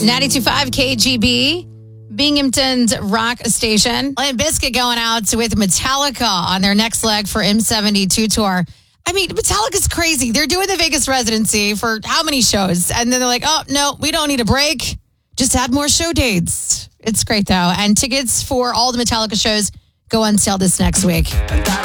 92.5 KGB, Binghamton's rock station. Limp Bizkit going out with Metallica on their next leg for M72 tour. I mean, Metallica's crazy. They're doing the Vegas residency for how many shows? And then they're like, oh, no, we don't need a break. Just add more show dates. It's great, though. And tickets for all the Metallica shows go on sale this next week.